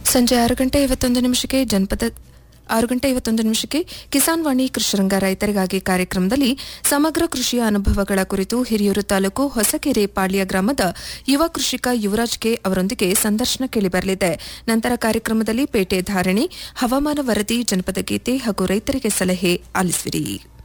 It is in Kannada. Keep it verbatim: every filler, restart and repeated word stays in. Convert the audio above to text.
ಸಂಜೆ ಆರು ಗಂಟೆ ಐವತ್ತೊಂದು ನಿಮಿಷಕ್ಕೆ ಜನಪದ ಆರು ಗಂಟೆ ಐವತ್ತೊಂದು ನಿಮಿಷಕ್ಕೆ ಕಿಸಾನ್ ವಾಣಿ ಕೃಷಿರಂಗ ರೈತರಿಗಾಗಿ ಕಾರ್ಯಕ್ರಮದಲ್ಲಿ ಸಮಗ್ರ ಕೃಷಿಯ ಅನುಭವಗಳ ಕುರಿತು ಹಿರಿಯೂರು ತಾಲೂಕು ಹೊಸಕೆರೆ ಪಾಳ್ಯ ಗ್ರಾಮದ ಯುವ ಕೃಷಿಕ ಯುವರಾಜ್ ಕೆ ಅವರೊಂದಿಗೆ ಸಂದರ್ಶನ ಕೇಳಿಬರಲಿದೆ. ನಂತರ ಕಾರ್ಯಕ್ರಮದಲ್ಲಿ ಪೇಟೆ ಧಾರಣೆ, ಹವಾಮಾನ ವರದಿ, ಜನಪದ ಗೀತೆ ಹಾಗೂ ರೈತರಿಗೆ ಸಲಹೆ ಆಲಿಸುವಿರಿ.